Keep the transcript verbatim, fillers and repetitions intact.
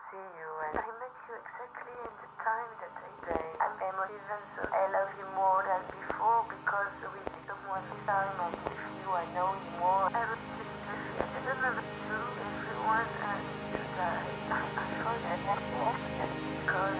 see you, and I met you exactly in the time that I say I'm emotive and so I love you more than before because we did one time and with you I know you more. I was just I didn't understand